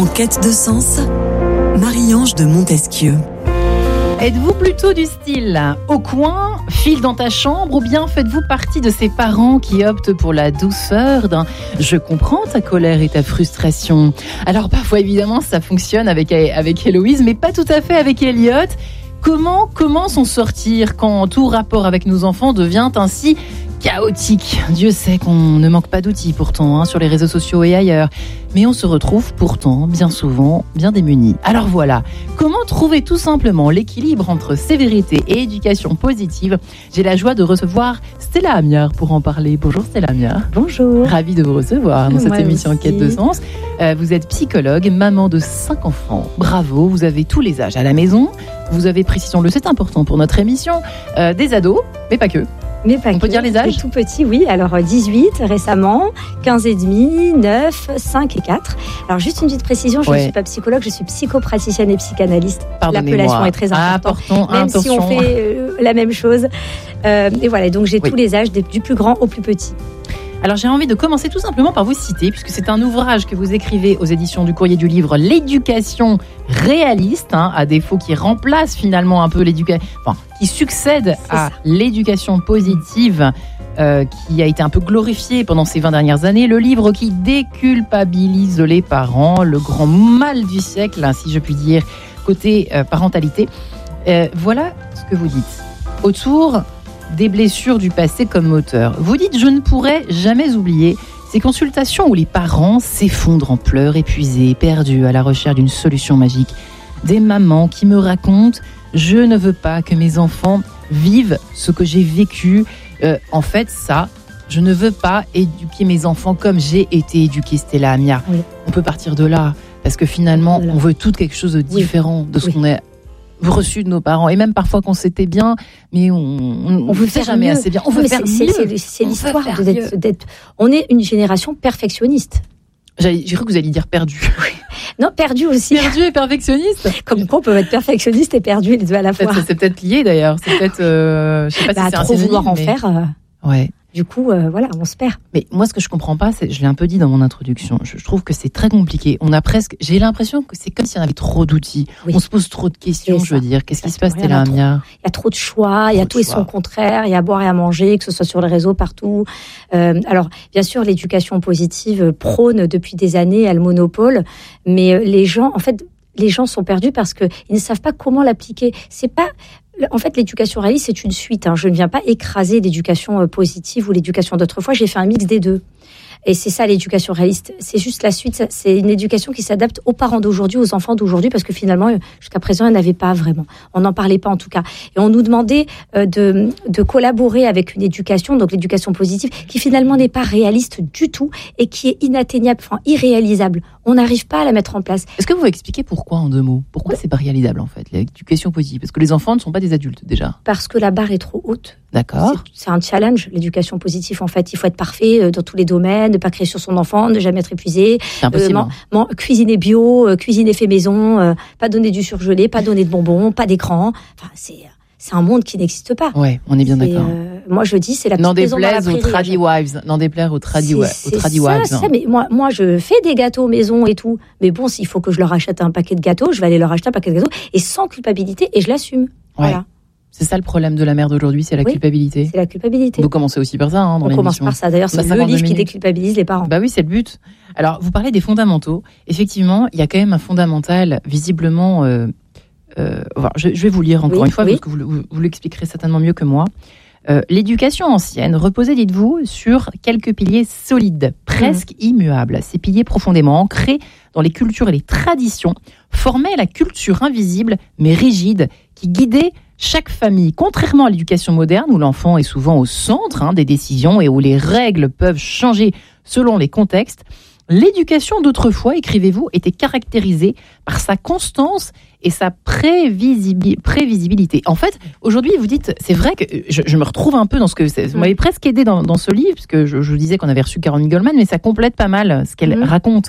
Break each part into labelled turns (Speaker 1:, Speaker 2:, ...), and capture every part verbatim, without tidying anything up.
Speaker 1: En quête de sens, Marie-Ange de Montesquieu.
Speaker 2: Êtes-vous plutôt du style au coin, file dans ta chambre, ou bien faites-vous partie de ces parents qui optent pour la douceur d'un « je comprends ta colère et ta frustration ». Alors parfois évidemment ça fonctionne avec, avec Héloïse, mais pas tout à fait avec Elliot. Comment, comment s'en sortir quand tout rapport avec nos enfants devient ainsi chaotique? Dieu sait qu'on ne manque pas d'outils pourtant hein, sur les réseaux sociaux et ailleurs. Mais on se retrouve pourtant bien souvent bien démunis. Alors voilà, comment trouver tout simplement l'équilibre entre sévérité et éducation positive? J'ai la joie de recevoir Stella Amiard pour en parler. Bonjour Stella Amiard.
Speaker 3: Bonjour.
Speaker 2: Ravie de vous recevoir dans cette
Speaker 3: Moi
Speaker 2: émission
Speaker 3: aussi.
Speaker 2: En quête de sens. Euh, vous êtes psychologue, maman de cinq enfants. Bravo, vous avez tous les âges à la maison. Vous avez, précisons-le, c'est important pour notre émission, euh, des ados, mais pas que.
Speaker 3: Mais pas
Speaker 2: On peut
Speaker 3: que.
Speaker 2: dire les âges ?
Speaker 3: Des tout petits, oui. Alors dix-huit récemment, quinze et demi, neuf, cinq et quatre. Alors juste une petite précision, je
Speaker 2: Ouais.
Speaker 3: ne suis pas psychologue, je suis psychopraticienne et psychanalyste.
Speaker 2: Pardonnez-moi.
Speaker 3: L'appellation est très importante.
Speaker 2: Important,
Speaker 3: Même si on
Speaker 2: attention.
Speaker 3: fait euh, la même chose. Euh, et voilà, donc j'ai
Speaker 2: Oui.
Speaker 3: tous les âges, des- du plus grand au plus petit.
Speaker 2: Alors j'ai envie de commencer tout simplement par vous citer, puisque c'est un ouvrage que vous écrivez aux éditions du Courrier du Livre, l'éducation réaliste, hein, à défaut qui remplace finalement un peu l'éducation, enfin, qui succède
Speaker 3: C'est
Speaker 2: à
Speaker 3: ça.
Speaker 2: l'éducation positive, euh, qui a été un peu glorifiée pendant ces vingt dernières années. Le livre qui déculpabilise les parents, le grand mal du siècle, hein, si je puis dire, côté euh, parentalité. Euh, voilà ce que vous dites. Autour des blessures du passé comme moteur. Vous dites « Je ne pourrai jamais oublier ces consultations où les parents s'effondrent en pleurs, épuisés, perdus à la recherche d'une solution magique. Des mamans qui me racontent « Je ne veux pas que mes enfants vivent ce que j'ai vécu. Euh, en fait, ça, je ne veux pas éduquer mes enfants comme j'ai été éduquée, Stella Amiard.
Speaker 3: Oui. »
Speaker 2: On peut partir de là, parce que finalement,
Speaker 3: Voilà.
Speaker 2: on veut tout quelque chose de différent de ce
Speaker 3: Oui.
Speaker 2: qu'on a reçu de nos parents. Et même parfois qu'on s'était bien, mais on on,
Speaker 3: On veut
Speaker 2: fait
Speaker 3: faire
Speaker 2: jamais
Speaker 3: mieux.
Speaker 2: assez bien. On
Speaker 3: Non,
Speaker 2: veut
Speaker 3: mais
Speaker 2: faire
Speaker 3: c'est-
Speaker 2: mieux.
Speaker 3: c'est- C'est c'est
Speaker 2: On veut
Speaker 3: l'histoire
Speaker 2: faire
Speaker 3: de d'être, d'être- On est une génération perfectionniste.
Speaker 2: J'allais- J'ai cru que vous alliez dire perdu.
Speaker 3: Non, perdu aussi.
Speaker 2: Perdu et perfectionniste.
Speaker 3: Comme quoi on peut être perfectionniste et perdu les deux à la fois.
Speaker 2: Peut-être- C'est peut-être lié d'ailleurs. C'est peut-être, euh, je sais pas
Speaker 3: Bah,
Speaker 2: si c'est un
Speaker 3: trop
Speaker 2: synonyme,
Speaker 3: vouloir en
Speaker 2: mais-
Speaker 3: faire, euh,
Speaker 2: Ouais.
Speaker 3: du coup, euh, voilà, on se perd.
Speaker 2: Mais moi, ce que je comprends pas, c'est, je l'ai un peu dit dans mon introduction, je, je trouve que c'est très compliqué. On a presque, j'ai l'impression que c'est comme si on avait trop d'outils.
Speaker 3: Oui.
Speaker 2: On se pose trop de questions,
Speaker 3: C'est
Speaker 2: je veux
Speaker 3: ça.
Speaker 2: dire. Qu'est-ce qui se
Speaker 3: Exactement.
Speaker 2: passe,
Speaker 3: Il y en a
Speaker 2: Stella Amiard?
Speaker 3: Il y a trop de choix, il y a
Speaker 2: Trop de
Speaker 3: tout et
Speaker 2: choix.
Speaker 3: son contraire, il y a à boire et à manger, que ce soit sur les réseaux, partout. Euh, alors, bien sûr, l'éducation positive prône depuis des années, elle monopole, mais euh, les gens, en fait, les gens sont perdus parce qu'ils ne savent pas comment l'appliquer. C'est pas, en fait, l'éducation réaliste, c'est une suite. Hein. Je ne viens pas écraser l'éducation euh, positive ou l'éducation d'autrefois. J'ai fait un mix des deux. Et c'est ça l'éducation réaliste. C'est juste la suite. ça- C'est une éducation qui s'adapte aux parents d'aujourd'hui, aux enfants d'aujourd'hui, parce que finalement, euh, jusqu'à présent, elle n'avait pas vraiment. On n'en parlait pas en tout cas. Et on nous demandait euh, de, de collaborer avec une éducation, donc l'éducation positive, qui finalement n'est pas réaliste du tout et qui est inatteignable, enfin irréalisable. On n'arrive pas à la mettre en place.
Speaker 2: Est-ce que vous pouvez expliquer pourquoi en deux mots? Pourquoi c'est pas réalisable en fait, l'éducation positive? Parce que les enfants ne sont pas des adultes déjà.
Speaker 3: Parce que la barre est trop haute.
Speaker 2: D'accord.
Speaker 3: C'est c'est un challenge, l'éducation positive. En fait, il faut être parfait euh, dans tous les domaines, ne pas créer sur son enfant, ne jamais être épuisé,
Speaker 2: C'est impossible.
Speaker 3: Euh,
Speaker 2: hein.
Speaker 3: man- cuisiner bio, euh, cuisiner fait maison, euh, pas donner du surgelé, pas donner de bonbons, pas d'écran. Enfin, c'est c'est un monde qui n'existe pas.
Speaker 2: Ouais, on est bien
Speaker 3: C'est,
Speaker 2: d'accord.
Speaker 3: euh, moi, je dis, c'est la
Speaker 2: N'en
Speaker 3: petite maison dans la
Speaker 2: déplaise aux
Speaker 3: prairie.
Speaker 2: tradi wives. N'en déplaire aux tradi
Speaker 3: C'est-
Speaker 2: wa- aux
Speaker 3: c'est
Speaker 2: tradi
Speaker 3: ça,
Speaker 2: wives.
Speaker 3: c'est ça. Mais moi, moi, je fais des gâteaux maison et tout. Mais bon, s'il faut que je leur achète un paquet de gâteaux, je vais aller leur acheter un paquet de gâteaux et sans culpabilité et je l'assume. Voilà,
Speaker 2: C'est ça le problème de la mère d'aujourd'hui, c'est la
Speaker 3: Oui.
Speaker 2: culpabilité.
Speaker 3: c'est la culpabilité.
Speaker 2: Vous commencez aussi par ça hein, dans
Speaker 3: On commence
Speaker 2: l'émission.
Speaker 3: par ça. D'ailleurs,
Speaker 2: On a
Speaker 3: c'est le
Speaker 2: cinquante-deux
Speaker 3: livre qui
Speaker 2: minutes.
Speaker 3: déculpabilise les parents.
Speaker 2: Bah oui, c'est le but. Alors, vous parlez des fondamentaux. Effectivement, il y a quand même un fondamental, visiblement. Euh, euh, voilà, je, je vais vous lire encore
Speaker 3: Oui,
Speaker 2: une fois,
Speaker 3: oui.
Speaker 2: parce que vous, vous, vous l'expliquerez certainement mieux que moi. Euh, L'éducation ancienne reposait, dites-vous, sur quelques piliers solides, presque
Speaker 3: Mmh.
Speaker 2: immuables. Ces piliers profondément ancrés dans les cultures et les traditions formaient la culture invisible, mais rigide, qui guidait chaque famille. Contrairement à l'éducation moderne, où l'enfant est souvent au centre hein, des décisions et où les règles peuvent changer selon les contextes, l'éducation d'autrefois, écrivez-vous, était caractérisée par sa constance et sa prévisibi- prévisibilité. En fait, aujourd'hui, vous dites, c'est vrai que je, je me retrouve un peu dans ce que c'est, vous m'avez presque aidé dans, dans ce livre, puisque je, je vous disais qu'on avait reçu Caroline Goldman, mais ça complète pas mal ce qu'elle
Speaker 3: Mhm.
Speaker 2: raconte.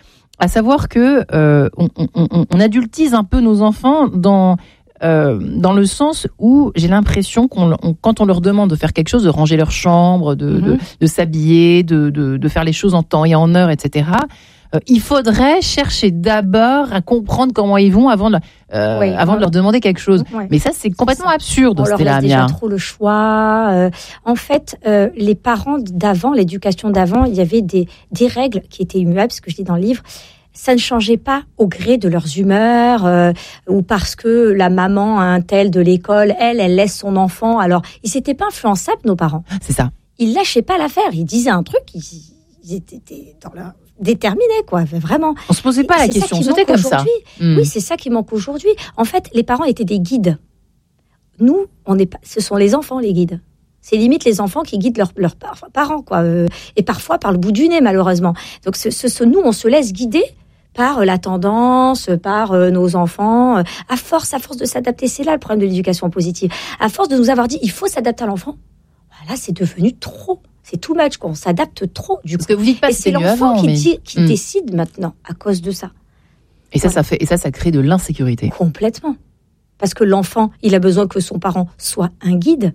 Speaker 2: À savoir que euh, on, on, on, on adultise un peu nos enfants dans euh, dans le sens où j'ai l'impression qu'on, on, quand on leur demande de faire quelque chose, de ranger leur chambre, de,
Speaker 3: Mhm.
Speaker 2: de, de s'habiller, de, de, de faire les choses en temps et en heure, et cetera, euh, il faudrait chercher d'abord à comprendre comment ils vont avant de, euh,
Speaker 3: oui,
Speaker 2: avant
Speaker 3: on...
Speaker 2: de leur demander quelque chose.
Speaker 3: Ouais.
Speaker 2: Mais ça, c'est complètement
Speaker 3: c'est ça.
Speaker 2: absurde,
Speaker 3: on leur
Speaker 2: Stella
Speaker 3: laisse déjà
Speaker 2: Amiard.
Speaker 3: trop le choix. Euh, en fait, euh, les parents d'avant, l'éducation d'avant, il y avait des, des règles qui étaient immuables, ce que je dis dans le livre. Ça ne changeait pas au gré de leurs humeurs euh, ou parce que la maman a un tel de l'école, elle, elle laisse son enfant. Alors, ils n'étaient pas influençables, nos parents.
Speaker 2: C'est ça.
Speaker 3: Ils lâchaient pas l'affaire. Ils disaient un truc, ils, ils étaient dans leur... déterminés, quoi, vraiment.
Speaker 2: On se posait pas
Speaker 3: Et
Speaker 2: la question,
Speaker 3: c'était
Speaker 2: c'était comme ça.
Speaker 3: Mmh. Oui, c'est ça qui manque aujourd'hui. En fait, les parents étaient des guides. Nous, on est pas... ce sont les enfants, les guides. C'est limite les enfants qui guident leurs, leurs parents, quoi. Euh, et parfois par le bout du nez, malheureusement. Donc, ce, ce, ce, nous, on se laisse guider par la tendance, par euh, nos enfants. À force, à force de s'adapter, c'est là le problème de l'éducation positive. À force de nous avoir dit, il faut s'adapter à l'enfant. Là, c'est devenu trop. C'est too much, quoi. On s'adapte trop, du coup.
Speaker 2: Parce que vous dites pas
Speaker 3: et
Speaker 2: que
Speaker 3: c'est
Speaker 2: c'était mieux
Speaker 3: l'enfant
Speaker 2: avant,
Speaker 3: qui,
Speaker 2: mais...
Speaker 3: dit, qui
Speaker 2: mmh.
Speaker 3: décide maintenant à cause de ça.
Speaker 2: Et ça, voilà. ça fait, et ça, ça crée de l'insécurité.
Speaker 3: Complètement. Parce que l'enfant, il a besoin que son parent soit un guide,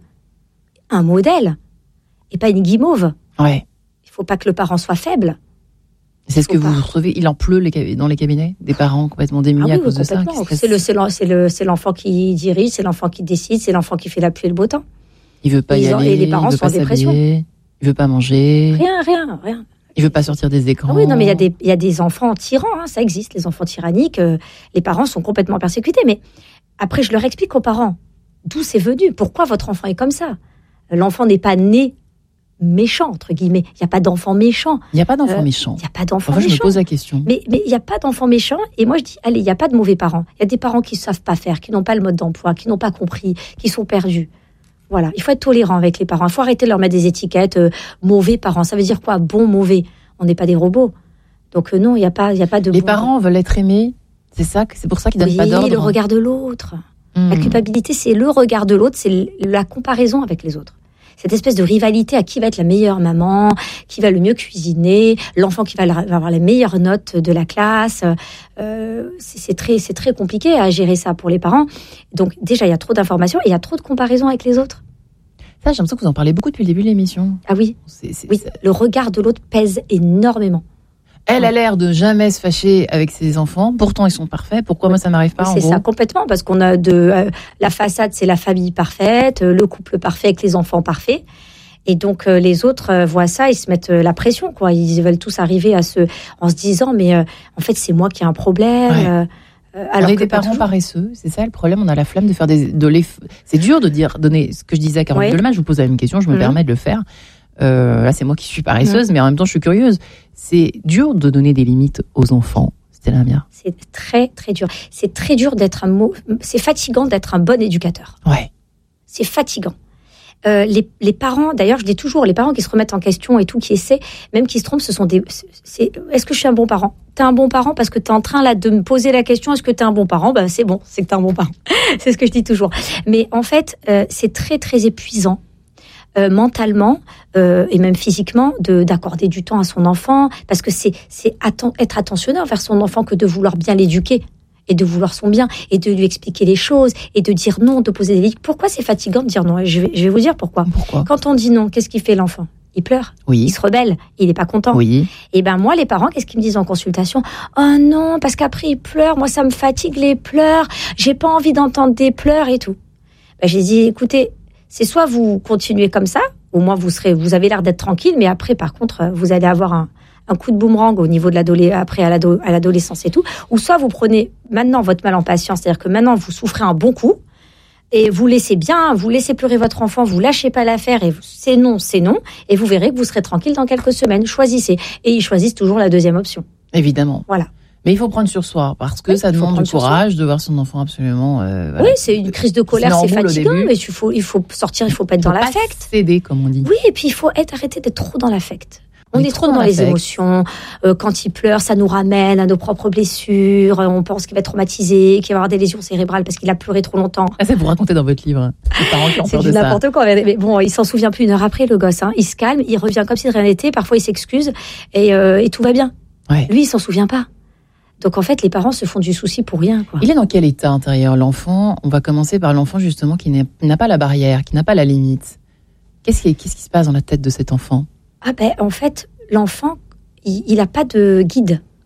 Speaker 3: un modèle, et pas une guimauve.
Speaker 2: Ouais.
Speaker 3: Il faut pas que le parent soit faible.
Speaker 2: C'est ce que pas. Vous retrouvez, il en pleut les, dans les cabinets, des parents complètement démunis ah oui, à cause de ça.
Speaker 3: C'est, le, c'est, le, c'est, le, c'est l'enfant qui dirige, c'est l'enfant qui décide, c'est l'enfant qui fait la pluie et le beau temps.
Speaker 2: Il veut pas
Speaker 3: et
Speaker 2: y aller,
Speaker 3: et les parents
Speaker 2: il veut
Speaker 3: sont en dépression.
Speaker 2: Il veut pas manger.
Speaker 3: Rien, rien, rien.
Speaker 2: Il veut pas sortir des écrans.
Speaker 3: Ah oui, non, mais il y a des, il y a des enfants tyrans, hein, ça existe, les enfants tyranniques. Euh, les parents sont complètement persécutés. Mais après, je leur explique aux parents d'où c'est venu, pourquoi votre enfant est comme ça. L'enfant n'est pas né méchant, entre guillemets. Il n'y a pas d'enfant méchant.
Speaker 2: Il n'y a pas d'enfant
Speaker 3: euh,
Speaker 2: méchant.
Speaker 3: Il n'y a pas d'enfant
Speaker 2: enfin,
Speaker 3: méchant.
Speaker 2: Je me pose la question.
Speaker 3: Mais il n'y a pas d'enfant méchant. Et moi, je dis, allez, il n'y a pas de mauvais parents. Il y a des parents qui ne savent pas faire, qui n'ont pas le mode d'emploi, qui n'ont pas compris, qui sont perdus. Voilà, il faut être tolérant avec les parents. Il faut arrêter de leur mettre des étiquettes. Euh, mauvais parents, ça veut dire quoi? Bon, mauvais. On n'est pas des robots. Donc euh, non, il n'y a pas, il y a pas de.
Speaker 2: Les
Speaker 3: bon...
Speaker 2: parents veulent être aimés. C'est ça, c'est pour ça qu'ils donnent
Speaker 3: oui,
Speaker 2: pas d'ordre.
Speaker 3: Oui, le regard de l'autre.
Speaker 2: Mmh.
Speaker 3: La culpabilité, c'est le regard de l'autre, c'est la comparaison avec les autres. Cette espèce de rivalité à qui va être la meilleure maman, qui va le mieux cuisiner, l'enfant qui va avoir les meilleures notes de la classe. Euh, c'est, c'est, très, c'est très compliqué à gérer ça pour les parents. Donc déjà, il y a trop d'informations et il y a trop de comparaisons avec les autres.
Speaker 2: Ça, j'ai l'impression que vous en parlez beaucoup depuis le début de l'émission.
Speaker 3: Ah oui,
Speaker 2: c'est, c'est,
Speaker 3: oui.
Speaker 2: c'est...
Speaker 3: Le regard de l'autre pèse énormément.
Speaker 2: Elle a l'air de jamais se fâcher avec ses enfants. Pourtant, ils sont parfaits. Pourquoi oui. moi, ça m'arrive pas, en
Speaker 3: C'est
Speaker 2: gros
Speaker 3: ça, complètement. Parce qu'on a de... Euh, la façade, c'est la famille parfaite, euh, le couple parfait avec les enfants parfaits. Et donc, euh, les autres euh, voient ça, ils se mettent euh, la pression, quoi. Ils veulent tous arriver à se... En se disant, mais euh, en fait, c'est moi qui ai un problème.
Speaker 2: Ouais.
Speaker 3: Euh, alors
Speaker 2: on est
Speaker 3: que
Speaker 2: des parents
Speaker 3: toujours...
Speaker 2: paresseux. C'est ça, le problème. On a la flamme de faire des... De les... C'est dur de dire, donner ce que je disais à Caroline
Speaker 3: oui.
Speaker 2: Delmas. Je vous pose la même question, je me mmh. permets de le faire. Euh, là, c'est moi qui suis paresseuse, mmh. mais en même temps, je suis curieuse. C'est dur de donner des limites aux enfants. Stella Amiard.
Speaker 3: C'est très, très dur. C'est très dur d'être un mot. C'est fatigant d'être un bon éducateur.
Speaker 2: Ouais.
Speaker 3: C'est fatigant. Euh, les, les parents, d'ailleurs, je dis toujours, les parents qui se remettent en question et tout, qui essaient, même qui se trompent, ce sont des. C'est, est-ce que je suis un bon parent? T'es un bon parent parce que t'es en train là de me poser la question. Est-ce que t'es un bon parent? Ben c'est bon, c'est que t'es un bon parent. C'est ce que je dis toujours. Mais en fait, euh, c'est très, très épuisant. Euh, mentalement euh, et même physiquement de, d'accorder du temps à son enfant parce que c'est, c'est atten- être attentionné envers son enfant que de vouloir bien l'éduquer et de vouloir son bien et de lui expliquer les choses et de dire non, de poser des limites. Pourquoi c'est fatigant de dire non? je vais, je vais vous dire pourquoi.
Speaker 2: Pourquoi?
Speaker 3: Quand on dit non, qu'est-ce qu'il fait l'enfant? Il pleure,
Speaker 2: oui.
Speaker 3: Il se rebelle, il n'est pas content.
Speaker 2: Oui.
Speaker 3: Et ben moi, les parents, qu'est-ce qu'ils me disent en consultation? Oh non, parce qu'après il pleure, moi ça me fatigue les pleurs, j'ai pas envie d'entendre des pleurs et tout. Ben, j'ai dit, écoutez, c'est soit vous continuez comme ça, au moins vous serez, vous avez l'air d'être tranquille, mais après, par contre, vous allez avoir un, un coup de boomerang au niveau de l'adolescence, après à, l'ado, à l'adolescence et tout. Ou soit vous prenez maintenant votre mal en patience, c'est-à-dire que maintenant vous souffrez un bon coup et vous laissez bien, vous laissez pleurer votre enfant, vous lâchez pas l'affaire et vous, c'est non, c'est non, et vous verrez que vous serez tranquille dans quelques semaines. Choisissez. Et ils choisissent toujours la deuxième option.
Speaker 2: Évidemment.
Speaker 3: Voilà.
Speaker 2: Mais il faut prendre sur soi, parce que oui, ça demande du courage de voir son enfant absolument... Euh, voilà.
Speaker 3: Oui, c'est une crise de colère, c'est, c'est fatigant, mais il faut, il faut sortir, il ne faut pas être
Speaker 2: faut
Speaker 3: dans
Speaker 2: pas
Speaker 3: l'affect.
Speaker 2: Céder, comme on dit.
Speaker 3: Oui, et puis il faut être, arrêter d'être trop dans l'affect. On, on est, est trop dans, dans les émotions. Euh, quand il pleure, ça nous ramène à nos propres blessures. On pense qu'il va être traumatisé, qu'il va avoir des lésions cérébrales parce qu'il a pleuré trop longtemps.
Speaker 2: Ah, ça vous racontez dans votre livre. Les parents qui ont
Speaker 3: c'est
Speaker 2: peur de
Speaker 3: n'importe
Speaker 2: ça.
Speaker 3: quoi. Mais, mais bon, il s'en souvient plus une heure après, le gosse. Hein. Il se calme, il revient comme si de rien n'était. Parfois, il s'excuse et, euh, et tout va bien.
Speaker 2: Ouais.
Speaker 3: Lui, il s'en souvient pas. Donc en fait, les parents se font du souci pour rien, quoi.
Speaker 2: Il est dans quel état intérieur, l'enfant? On va commencer par l'enfant justement qui n'a pas la barrière, qui n'a pas la limite. Qu'est-ce qui, qu'est-ce qui se passe dans la tête de cet enfant?
Speaker 3: Ah ben en fait, l'enfant, il n'a pas de guide.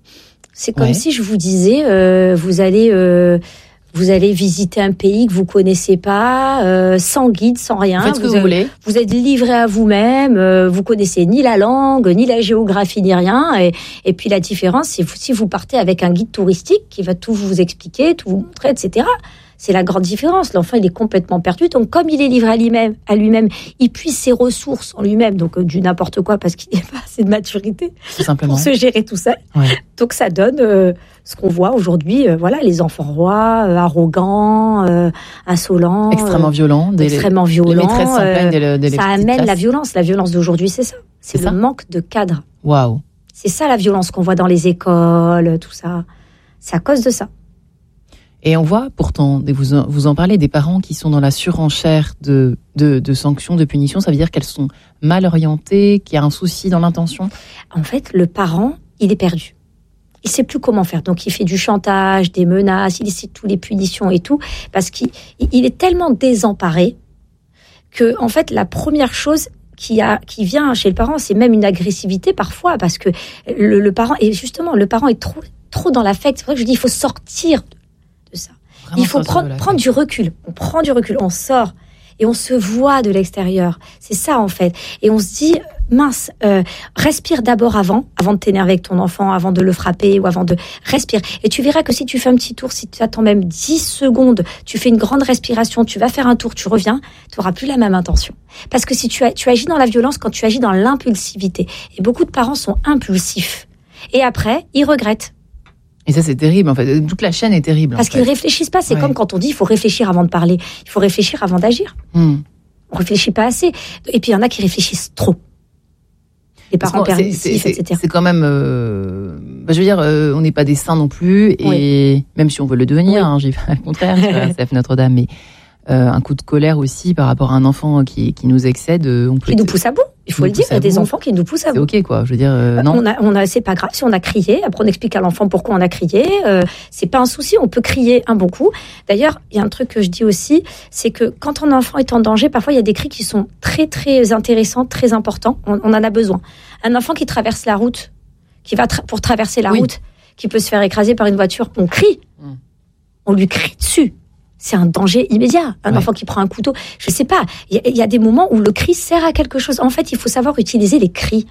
Speaker 3: C'est comme
Speaker 2: Ouais.
Speaker 3: si je vous disais, euh, vous allez, euh, vous allez visiter un pays que vous connaissez pas, euh, sans guide, sans rien.
Speaker 2: Faites ce que vous
Speaker 3: avez-
Speaker 2: voulez.
Speaker 3: Vous êtes livré à vous-même. Euh, vous connaissez ni la langue, ni la géographie, ni rien. Et, et puis la différence, c'est vous- si vous partez avec un guide touristique qui va tout vous expliquer, tout vous montrer, et cetera. C'est la grande différence. L'enfant, il est complètement perdu. Donc, comme il est livré à lui-même, à lui-même, il puise ses ressources en lui-même, donc euh, du n'importe quoi parce qu'il n'a pas assez de maturité
Speaker 2: Tout simplement.
Speaker 3: pour se gérer tout seul.
Speaker 2: Ouais.
Speaker 3: Donc, ça donne euh, ce qu'on voit aujourd'hui. euh, voilà, les enfants rois, euh, arrogants, euh, insolents,
Speaker 2: Extrêmement
Speaker 3: euh,
Speaker 2: violent. Des,
Speaker 3: extrêmement
Speaker 2: les
Speaker 3: violents.
Speaker 2: maîtresses s'en
Speaker 3: euh,
Speaker 2: plaignent dès le- dès les
Speaker 3: ça
Speaker 2: petites
Speaker 3: amène la
Speaker 2: classes.
Speaker 3: violence. La violence d'aujourd'hui, c'est ça. C'est
Speaker 2: C'est
Speaker 3: le
Speaker 2: ça.
Speaker 3: manque de cadre.
Speaker 2: Waouh.
Speaker 3: C'est ça la violence qu'on voit dans les écoles, tout ça. C'est à cause de ça.
Speaker 2: Et on voit pourtant, et vous en, vous en parlez, des parents qui sont dans la surenchère de, de, de sanctions, de punitions. Ça veut dire qu'elles sont mal orientées, qu'il y a un souci dans l'intention.
Speaker 3: En fait, le parent, il est perdu. Il sait plus comment faire. Donc, il fait du chantage, des menaces, il essaie de toutes les punitions et tout, parce qu'il il est tellement désemparé que, en fait, la première chose qui, a, qui vient chez le parent, c'est même une agressivité parfois, parce que le, le parent, et justement, le parent est trop, trop dans l'affect. C'est vrai que je dis, il faut sortir de ça.
Speaker 2: Vraiment
Speaker 3: Il faut
Speaker 2: sortir
Speaker 3: prendre,
Speaker 2: de la
Speaker 3: prendre
Speaker 2: tête.
Speaker 3: du recul. On prend du recul, on sort et on se voit de l'extérieur. C'est ça en fait. Et on se dit, mince, euh, respire d'abord avant, avant de t'énerver avec ton enfant, avant de le frapper ou avant de respire. Et tu verras que si tu fais un petit tour, si tu attends même dix secondes, tu fais une grande respiration, tu vas faire un tour, tu reviens, tu n'auras plus la même intention. Parce que si tu, tu agis dans la violence, quand tu agis dans l'impulsivité, et beaucoup de parents sont impulsifs. Et après, ils regrettent.
Speaker 2: Et ça, c'est terrible, en fait. Toute la chaîne est terrible.
Speaker 3: Parce
Speaker 2: en
Speaker 3: qu'ils
Speaker 2: fait.
Speaker 3: réfléchissent pas. C'est
Speaker 2: Ouais.
Speaker 3: comme quand on dit il faut réfléchir avant de parler. Il faut réfléchir avant d'agir.
Speaker 2: Hmm.
Speaker 3: On réfléchit pas assez. Et puis il y en a qui réfléchissent trop. Les
Speaker 2: Parce
Speaker 3: parents
Speaker 2: que c'est-
Speaker 3: permissifs,
Speaker 2: c'est-
Speaker 3: et cetera.
Speaker 2: C'est quand même. euh, bah, je veux dire, euh, on n'est pas des saints non plus, et
Speaker 3: Oui.
Speaker 2: même si on veut le devenir,
Speaker 3: Oui.
Speaker 2: hein, j'ai pas le contraire, c'est la C F Notre-Dame, mais euh, un coup de colère aussi par rapport à un enfant qui, qui nous excède, euh, on peut.
Speaker 3: Qui nous poussent à bout. Il faut
Speaker 2: Qui
Speaker 3: le
Speaker 2: nous
Speaker 3: dire.
Speaker 2: poussent
Speaker 3: Il y a
Speaker 2: à
Speaker 3: des
Speaker 2: bout.
Speaker 3: enfants qui nous poussent à
Speaker 2: C'est
Speaker 3: bout.
Speaker 2: ok, quoi. Je veux dire, euh, non.
Speaker 3: On a, on a, c'est pas grave si on a crié. Après, on explique à l'enfant pourquoi on a crié. Euh, c'est pas un souci. On peut crier un bon coup. D'ailleurs, il y a un truc que je dis aussi, c'est que quand ton enfant est en danger, parfois il y a des cris qui sont très très intéressants, très importants. On, on en a besoin. Un enfant qui traverse la route, qui va tra- pour traverser la
Speaker 2: Oui.
Speaker 3: route, qui peut se faire écraser par une voiture, on crie.
Speaker 2: Mm.
Speaker 3: On lui crie dessus. C'est un danger immédiat. Un
Speaker 2: Ouais.
Speaker 3: enfant qui prend un couteau, je sais pas. Il y, a- il y a des moments où le cri sert à quelque chose. En fait, il faut savoir utiliser les cris.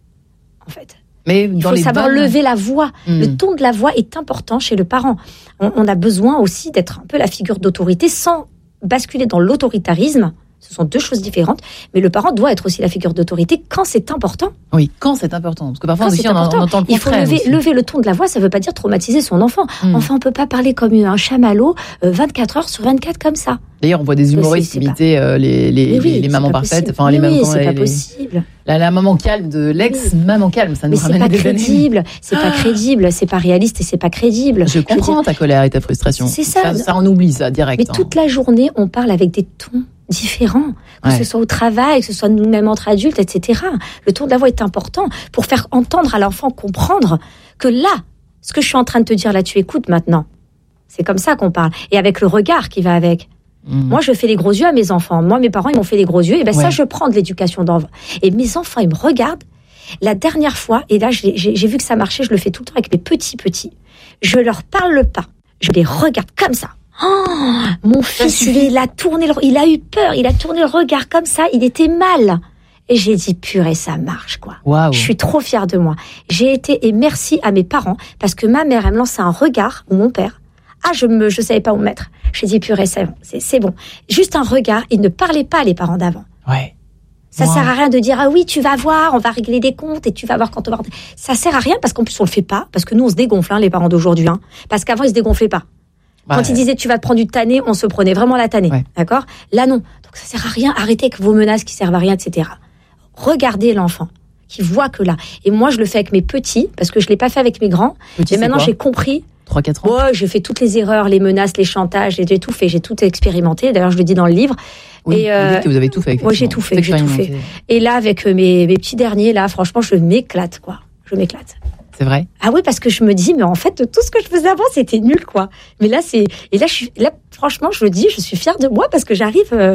Speaker 3: En fait.
Speaker 2: Mais
Speaker 3: Il
Speaker 2: dans
Speaker 3: faut
Speaker 2: les
Speaker 3: savoir
Speaker 2: bonnes-
Speaker 3: lever la voix.
Speaker 2: Hmm.
Speaker 3: Le ton de la voix est important chez le parent. On, on a besoin aussi d'être un peu la figure d'autorité sans basculer dans l'autoritarisme. Ce sont deux choses différentes. Mais le parent doit être aussi la figure d'autorité quand c'est important.
Speaker 2: Oui, quand c'est important. Parce que parfois
Speaker 3: Quand
Speaker 2: aussi,
Speaker 3: c'est
Speaker 2: on, en-
Speaker 3: important.
Speaker 2: on entend le
Speaker 3: Il faut
Speaker 2: contraire.
Speaker 3: lever,
Speaker 2: aussi.
Speaker 3: lever le ton de la voix. Ça ne veut pas dire traumatiser son enfant.
Speaker 2: Hmm.
Speaker 3: Enfin, on peut pas parler comme un chamallow euh, vingt-quatre heures sur vingt-quatre comme ça.
Speaker 2: D'ailleurs, on voit des humoristes
Speaker 3: c'est pas-
Speaker 2: imiter euh, les, les,
Speaker 3: Mais oui,
Speaker 2: les, les
Speaker 3: c'est
Speaker 2: mamans
Speaker 3: pas
Speaker 2: parfaites.
Speaker 3: possible.
Speaker 2: Enfin, les
Speaker 3: Mais
Speaker 2: mamans,
Speaker 3: oui, c'est
Speaker 2: les-
Speaker 3: pas
Speaker 2: les-
Speaker 3: possible.
Speaker 2: La, la maman calme de l'ex-maman calme, ça nous
Speaker 3: Mais c'est
Speaker 2: ramène
Speaker 3: pas
Speaker 2: à des années.
Speaker 3: crédible. C'est pas crédible. C'est pas réaliste et c'est pas crédible.
Speaker 2: Je
Speaker 3: veux dire,
Speaker 2: comprends ta colère et ta frustration.
Speaker 3: C'est ça.
Speaker 2: Ça, ça, on oublie ça direct.
Speaker 3: Mais
Speaker 2: hein.
Speaker 3: toute la journée, on parle avec des tons différents, que
Speaker 2: Ouais.
Speaker 3: ce soit au travail, que ce soit nous-mêmes entre adultes, et cetera. Le ton de la voix est important pour faire entendre à l'enfant comprendre que là, ce que je suis en train de te dire là, tu écoutes maintenant. C'est comme ça qu'on parle. Et avec le regard qui va avec.
Speaker 2: Mm.
Speaker 3: Moi, je fais les gros yeux à mes enfants. Moi, mes parents, ils m'ont fait les gros yeux. Et ben ça,
Speaker 2: Ouais.
Speaker 3: je prends de l'éducation d'enfant. Et mes enfants, ils me regardent. La dernière fois, et là, j'ai, j'ai, j'ai vu que ça marchait, je le fais tout le temps avec mes petits petits. Je leur parle pas. Je les regarde comme ça. Oh, mon fils,
Speaker 2: suffit.
Speaker 3: il a tourné, le, il a eu peur, il a tourné le regard comme ça, il était mal. Et j'ai dit, purée, ça marche, quoi.
Speaker 2: Waouh.
Speaker 3: Je suis trop fière de moi. J'ai été, et merci à mes parents, parce que ma mère, elle me lançait un regard, ou mon père. Ah, je me, je savais pas où me mettre. J'ai dit, purée, c'est bon, c'est, c'est bon. Juste un regard, ils ne parlaient pas, les parents d'avant.
Speaker 2: Ouais.
Speaker 3: Ça
Speaker 2: Wow.
Speaker 3: sert à rien de dire, ah oui, tu vas voir, on va régler des comptes et tu vas voir quand on va... Ça sert à rien parce qu'en plus, on le fait pas, parce que nous, on se dégonfle, hein, les parents d'aujourd'hui, hein. Parce qu'avant, ils se dégonflaient pas. Quand
Speaker 2: Ouais.
Speaker 3: ils disaient, tu vas te prendre du tanné, on se prenait vraiment la tannée.
Speaker 2: Ouais.
Speaker 3: D'accord? Là, non. Donc, ça sert à rien. Arrêtez avec vos menaces qui servent à rien, et cetera. Regardez l'enfant qui voit que là. Et moi, je le fais avec mes petits, parce que je l'ai pas fait avec mes grands.
Speaker 2: Petit,
Speaker 3: Et
Speaker 2: c'est
Speaker 3: maintenant,
Speaker 2: quoi
Speaker 3: j'ai compris.
Speaker 2: trois quatre ans.
Speaker 3: Ouais, j'ai fait toutes les erreurs, les menaces, les chantages, j'ai tout fait, j'ai tout expérimenté. D'ailleurs, je le dis dans le livre.
Speaker 2: Oui,
Speaker 3: et,
Speaker 2: vous
Speaker 3: euh,
Speaker 2: dites que vous avez tout fait.
Speaker 3: ouais, j'ai
Speaker 2: effectivement.
Speaker 3: tout fait, j'ai tout fait.
Speaker 2: Expérimenté.
Speaker 3: Et là, avec euh, mes, mes petits derniers, là, franchement, je m'éclate, quoi. Je m'éclate.
Speaker 2: C'est vrai.
Speaker 3: Ah oui, parce que je me dis, mais en fait, tout ce que je faisais avant, c'était nul, quoi. Mais là, c'est, et là, je suis, là, franchement, je le dis, je suis fière de moi parce que j'arrive, euh,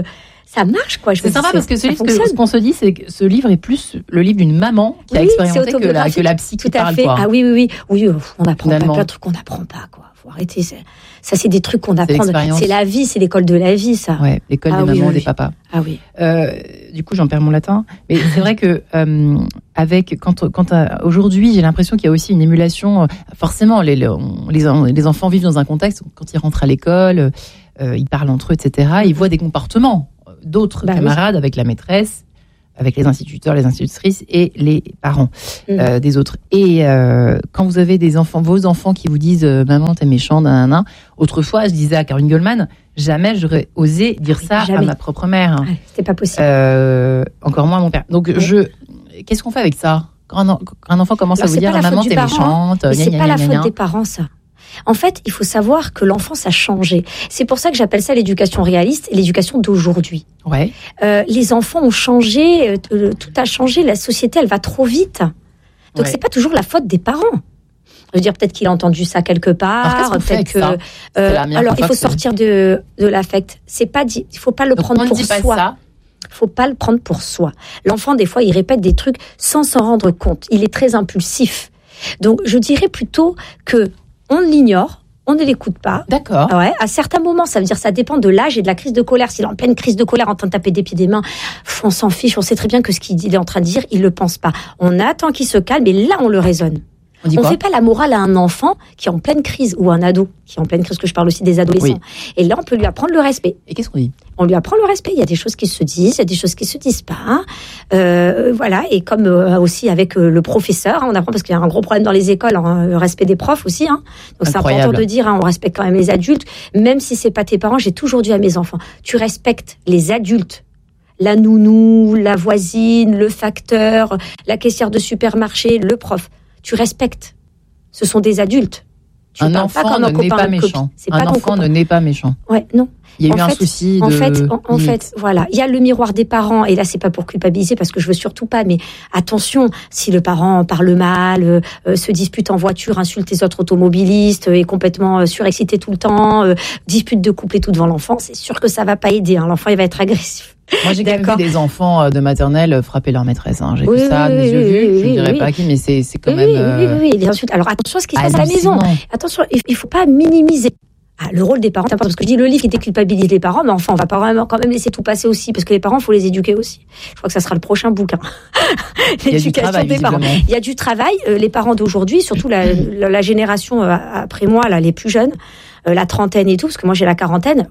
Speaker 3: ça marche, quoi. Je
Speaker 2: c'est
Speaker 3: me
Speaker 2: sympa
Speaker 3: dis,
Speaker 2: parce que ce,
Speaker 3: ça
Speaker 2: livre, ce, que- ce qu'on se dit, c'est que ce livre est plus le livre d'une maman qui a
Speaker 3: Oui,
Speaker 2: expérimenté
Speaker 3: c'est
Speaker 2: que la, que la psy qui
Speaker 3: Tout à
Speaker 2: parle.
Speaker 3: fait.
Speaker 2: Quoi.
Speaker 3: Ah oui, oui, oui. Oui, euh, on apprend pas
Speaker 2: Finalement.
Speaker 3: plein de trucs qu'on n'apprend pas, quoi. Faut arrêter. C'est... Ça, c'est des trucs qu'on
Speaker 2: C'est
Speaker 3: apprend.
Speaker 2: l'expérience.
Speaker 3: C'est la vie, c'est l'école de la vie, ça.
Speaker 2: Ouais, l'école
Speaker 3: Ah
Speaker 2: des
Speaker 3: oui,
Speaker 2: mamans,
Speaker 3: oui,
Speaker 2: des
Speaker 3: oui.
Speaker 2: papas.
Speaker 3: Ah oui.
Speaker 2: Euh, du coup, j'en perds mon latin. Mais c'est vrai que euh, avec quand, quand euh, aujourd'hui, j'ai l'impression qu'il y a aussi une émulation. Euh, forcément, les, les, les, les enfants vivent dans un contexte où, quand ils rentrent à l'école, euh, ils parlent entre eux, et cetera. Ils voient des comportements d'autres
Speaker 3: Bah,
Speaker 2: camarades avec la maîtresse, avec les instituteurs, les institutrices et les parents
Speaker 3: Mm.
Speaker 2: euh, des autres. Et euh, quand vous avez des enfants, vos enfants qui vous disent euh, maman t'es méchant, nanana. Autrefois, je disais à Caroline Goldman, jamais j'aurais osé dire
Speaker 3: Oui,
Speaker 2: ça
Speaker 3: jamais.
Speaker 2: à ma propre mère.
Speaker 3: Ouais, c'était pas possible.
Speaker 2: Euh, encore moins mon père. Donc
Speaker 3: Ouais.
Speaker 2: je, qu'est-ce qu'on fait avec ça quand un, quand un enfant commence
Speaker 3: Alors,
Speaker 2: à vous
Speaker 3: c'est
Speaker 2: dire
Speaker 3: pas la
Speaker 2: maman
Speaker 3: faute
Speaker 2: t'es
Speaker 3: du parent,
Speaker 2: méchante,
Speaker 3: Mais
Speaker 2: gna,
Speaker 3: c'est
Speaker 2: gna,
Speaker 3: pas
Speaker 2: gna,
Speaker 3: la
Speaker 2: gna,
Speaker 3: faute
Speaker 2: gna.
Speaker 3: des parents, ça. En fait, il faut savoir que l'enfance a changé. C'est pour ça que j'appelle ça l'éducation réaliste et l'éducation d'aujourd'hui.
Speaker 2: Ouais.
Speaker 3: Euh, les enfants ont changé, euh, euh, tout a changé, la société, elle va trop vite. Donc,
Speaker 2: Ouais.
Speaker 3: c'est pas toujours la faute des parents. Je veux dire, peut-être qu'il a entendu ça quelque part.
Speaker 2: Alors, qu'est-ce qu'on fait avec
Speaker 3: peut-être
Speaker 2: ça
Speaker 3: que,
Speaker 2: C'est
Speaker 3: euh,
Speaker 2: la première
Speaker 3: alors, il
Speaker 2: fois
Speaker 3: faut
Speaker 2: que c'est-
Speaker 3: sortir de, de l'affect. C'est pas dit, il faut pas le
Speaker 2: Donc,
Speaker 3: prendre
Speaker 2: on ne
Speaker 3: pour
Speaker 2: dit pas
Speaker 3: soi.
Speaker 2: ça.
Speaker 3: Faut pas le prendre pour soi. L'enfant, des fois, il répète des trucs sans s'en rendre compte. Il est très impulsif. Donc, je dirais plutôt que on l'ignore, on ne l'écoute pas.
Speaker 2: D'accord.
Speaker 3: Ouais, à certains moments, ça veut dire ça dépend de l'âge et de la crise de colère. S'il est en pleine crise de colère, en train de taper des pieds des mains, pff, on s'en fiche. On sait très bien que ce qu'il est en train de dire, il le pense pas. On attend qu'il se calme et là, on le raisonne.
Speaker 2: On dit
Speaker 3: On
Speaker 2: quoi
Speaker 3: fait pas la morale à un enfant qui est en pleine crise ou un ado qui est en pleine crise, que je parle aussi des adolescents. Et là, on peut lui apprendre le respect.
Speaker 2: Et qu'est-ce qu'on dit
Speaker 3: On lui apprend le respect. Il y a des choses qui se disent, il y a des choses qui se disent pas. Euh, voilà. Et comme euh, aussi avec euh, le professeur, hein, on apprend parce qu'il y a un gros problème dans les écoles, hein, le respect des profs aussi. Hein. Donc c'est
Speaker 2: Incroyable.
Speaker 3: important de dire, hein, on respecte quand même les adultes, même si c'est pas tes parents. J'ai toujours dit à mes enfants, tu respectes les adultes. La nounou, la voisine, le facteur, la caissière de supermarché, le prof. Tu respectes. Ce sont des adultes. Tu
Speaker 2: Un
Speaker 3: parles
Speaker 2: enfant
Speaker 3: pas comme un
Speaker 2: ne n'est
Speaker 3: copain,
Speaker 2: pas
Speaker 3: une copine.
Speaker 2: méchant.
Speaker 3: C'est
Speaker 2: Un
Speaker 3: pas ton
Speaker 2: enfant
Speaker 3: copain.
Speaker 2: ne n'est pas méchant.
Speaker 3: Ouais, non.
Speaker 2: Il y a
Speaker 3: En
Speaker 2: eu un
Speaker 3: fait-
Speaker 2: souci
Speaker 3: En
Speaker 2: de.
Speaker 3: fait, en, en
Speaker 2: limite.
Speaker 3: fait, voilà, il y a le miroir des parents, et là, c'est pas pour culpabiliser parce que je veux surtout pas, mais attention, si le parent parle mal, euh, euh, se dispute en voiture, insulte les autres automobilistes, euh, est complètement euh, surexcité tout le temps, euh, dispute de couple et tout devant l'enfant, c'est sûr que ça va pas aider. Hein. L'enfant, il va être agressif.
Speaker 2: Moi, j'ai quand même vu
Speaker 3: D'accord.
Speaker 2: des enfants euh, de maternelle frapper leur maîtresse. Hein. J'ai
Speaker 3: Oui,
Speaker 2: vu ça de
Speaker 3: oui,
Speaker 2: mes yeux
Speaker 3: oui,
Speaker 2: vus.
Speaker 3: oui,
Speaker 2: Je ne
Speaker 3: oui,
Speaker 2: dirais
Speaker 3: oui.
Speaker 2: pas à qui, mais c'est, c'est quand
Speaker 3: oui,
Speaker 2: même.
Speaker 3: oui,
Speaker 2: euh,
Speaker 3: oui, oui, les insultes. Alors attention à ce qui se passe à la maison.
Speaker 2: hallucinant.
Speaker 3: Attention, il, il faut pas minimiser. Ah, le rôle des parents, c'est important, parce que je dis le livre qui déculpabilise les parents, mais enfin, on va pas vraiment quand même laisser tout passer aussi, parce que les parents, faut les éduquer aussi. Je crois que ça sera le prochain bouquin.
Speaker 2: Il y a du travail,
Speaker 3: des parents.
Speaker 2: visiblement.
Speaker 3: Il y a du travail. Euh, les parents d'aujourd'hui, surtout la, la, la génération euh, après moi, là, les plus jeunes, euh, la trentaine et tout, parce que moi j'ai la quarantaine.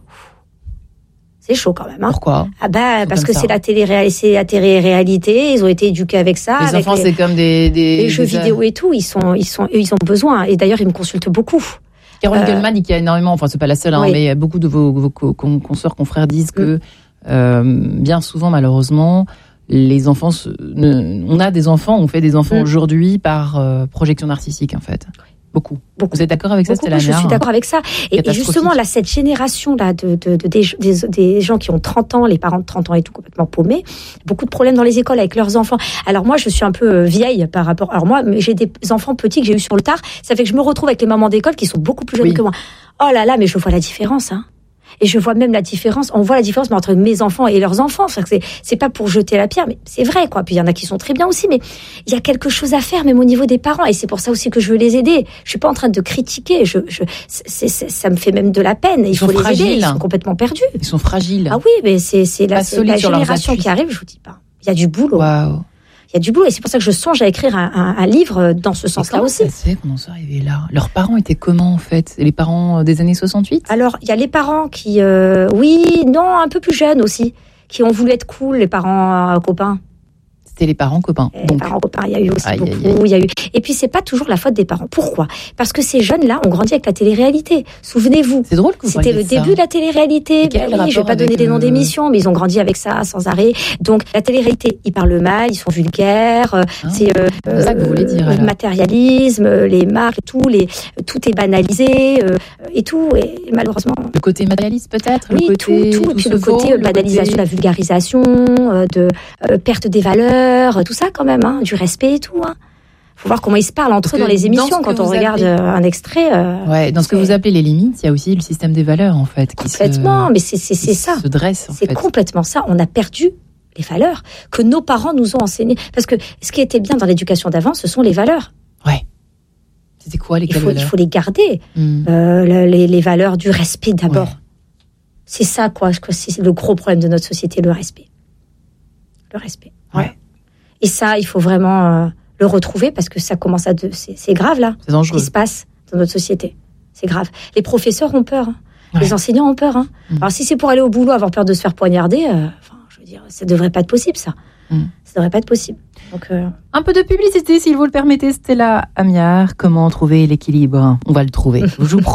Speaker 3: C'est chaud quand même. Hein.
Speaker 2: Pourquoi
Speaker 3: Ah bah
Speaker 2: C'est
Speaker 3: parce
Speaker 2: comme
Speaker 3: que
Speaker 2: ça.
Speaker 3: c'est la télé, c'est la télé-réalité. Ils ont été éduqués avec ça.
Speaker 2: Les
Speaker 3: avec
Speaker 2: enfants, c'est comme des. des
Speaker 3: les jeux
Speaker 2: des-
Speaker 3: vidéo et tout, ils sont, ils sont, eux, ils ont besoin. Et d'ailleurs, ils me consultent beaucoup.
Speaker 2: Caroline
Speaker 3: Euh,
Speaker 2: Goldman dit qu'il y a énormément, enfin c'est pas la seule, hein,
Speaker 3: oui.
Speaker 2: mais beaucoup de vos, vos co- con- consoeurs, confrères disent que euh, bien souvent, malheureusement, les enfants, se- ne- on a des enfants, on fait des enfants
Speaker 3: Mm.
Speaker 2: aujourd'hui par euh, projection narcissique en fait. Beaucoup.
Speaker 3: Beaucoup.
Speaker 2: Vous êtes d'accord avec ça,
Speaker 3: Beaucoup,
Speaker 2: Stella
Speaker 3: je
Speaker 2: Meyer,
Speaker 3: suis
Speaker 2: hein
Speaker 3: d'accord avec ça. Et, et
Speaker 2: Catastrophique.
Speaker 3: justement, là, cette génération-là de, de, de- des, des, des gens qui ont trente ans, les parents de trente ans et tout, complètement paumés, beaucoup de problèmes dans les écoles avec leurs enfants. Alors moi, je suis un peu euh, vieille par rapport... Alors moi, mais j'ai des enfants petits que j'ai eu sur le tard. Ça fait que je me retrouve avec les mamans d'école qui sont beaucoup plus jeunes
Speaker 2: Oui.
Speaker 3: que moi. Oh là là, mais je vois la différence, hein. Et je vois même la différence, on voit la différence entre mes enfants et leurs enfants. C'est, c'est, c'est pas pour jeter la pierre, mais c'est vrai, quoi. Puis il y en a qui sont très bien aussi, mais il y a quelque chose à faire, même au niveau des parents. Et c'est pour ça aussi que je veux les aider. Je suis pas en train de critiquer. Je, je, c'est, c'est, ça me fait même de la peine. Il
Speaker 2: Ils
Speaker 3: faut
Speaker 2: sont
Speaker 3: les
Speaker 2: fragiles.
Speaker 3: aider. Ils sont complètement perdus.
Speaker 2: Ils sont fragiles.
Speaker 3: Ah oui, mais c'est, c'est la,
Speaker 2: Pas
Speaker 3: c'est
Speaker 2: solides
Speaker 3: la
Speaker 2: sur leurs
Speaker 3: génération
Speaker 2: appuis.
Speaker 3: qui arrive, je vous dis pas. Il y a du boulot.
Speaker 2: Waouh.
Speaker 3: Il y a du boulot. Et c'est pour ça que je songe à écrire un, un, un livre dans ce
Speaker 2: Et
Speaker 3: sens-là
Speaker 2: comment
Speaker 3: aussi.
Speaker 2: ça se fait qu'on en soit arrivé là? Leurs parents étaient comment en fait? Les parents des années soixante-huit?
Speaker 3: Alors, il y a les parents qui, euh, oui, non, un peu plus jeunes aussi, qui ont voulu être cool, les parents euh, copains.
Speaker 2: C'était les parents copains.
Speaker 3: Les
Speaker 2: Donc,
Speaker 3: parents copains, il y a eu aussi
Speaker 2: Aïe,
Speaker 3: beaucoup.
Speaker 2: aïe, aïe.
Speaker 3: Il y a eu. Et puis, c'est pas toujours la faute des parents. Pourquoi? Parce que ces jeunes-là ont grandi avec la télé-réalité. Souvenez-vous.
Speaker 2: c'est drôle que vous
Speaker 3: C'était
Speaker 2: parliez
Speaker 3: le
Speaker 2: de ça.
Speaker 3: début de la télé-réalité.
Speaker 2: Et quel est
Speaker 3: Ben
Speaker 2: le
Speaker 3: oui, je vais
Speaker 2: rapport
Speaker 3: pas donner
Speaker 2: avec,
Speaker 3: des noms
Speaker 2: euh,
Speaker 3: d'émissions, mais ils ont grandi avec ça sans arrêt. Donc, la télé-réalité, ils parlent mal, ils sont vulgaires. euh,
Speaker 2: Ah,
Speaker 3: c'est euh,
Speaker 2: c'est ça que vous voulez dire,
Speaker 3: euh,
Speaker 2: alors.
Speaker 3: le matérialisme, euh, les marques, et tout, les, tout est banalisé euh, et tout. Et malheureusement,
Speaker 2: Le côté matérialiste peut-être?
Speaker 3: oui,
Speaker 2: le côté,
Speaker 3: tout, tout. Et puis
Speaker 2: se
Speaker 3: le côté
Speaker 2: vaut,
Speaker 3: euh, de banalisation, la vulgarisation, euh, de euh, perte des valeurs, euh, tout ça quand même, hein, du respect et tout. Hein. faut voir comment ils se parlent entre eux dans les émissions. Quand on regarde appelez... un extrait. Euh,
Speaker 2: ouais, dans ce que vous appelez les limites, il y a aussi le système des valeurs, en fait. Qui
Speaker 3: complètement,
Speaker 2: se,
Speaker 3: mais c'est, c'est, c'est ça.
Speaker 2: Se dresse, en
Speaker 3: c'est
Speaker 2: fait.
Speaker 3: complètement ça. On a perdu les valeurs que nos parents nous ont enseignées. Parce que ce qui était bien dans l'éducation d'avant, ce sont les valeurs.
Speaker 2: Ouais. C'était quoi les
Speaker 3: il faut,
Speaker 2: valeurs ?
Speaker 3: Il faut les garder.
Speaker 2: Mmh.
Speaker 3: Euh, les, les valeurs du respect d'abord.
Speaker 2: Ouais.
Speaker 3: C'est ça, quoi. C'est le gros problème de notre société, le respect. Le respect.
Speaker 2: Ouais.
Speaker 3: Et ça, il faut vraiment euh, le retrouver parce que ça commence à... De... C'est, c'est grave, là.
Speaker 2: C'est dangereux.
Speaker 3: Ce qui se passe dans notre société. C'est grave. Les professeurs ont peur. Hein.
Speaker 2: Ouais.
Speaker 3: Les enseignants ont peur. Hein. Mmh. Alors, si c'est pour aller au boulot, avoir peur de se faire poignarder, euh, enfin, je veux dire, ça ne devrait pas être possible, ça. Mmh. Ça ne devrait pas être possible. Donc, euh...
Speaker 2: un peu de publicité, s'il vous le permettez, Stella Amiard. Comment trouver l'équilibre ? On va le trouver. Je vous